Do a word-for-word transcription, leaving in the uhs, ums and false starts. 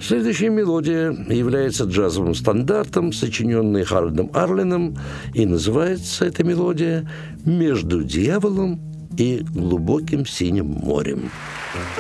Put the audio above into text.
Следующая мелодия является джазовым стандартом, сочиненной Харальдом Арлином, и называется эта мелодия «Между дьяволом и глубоким синим морем».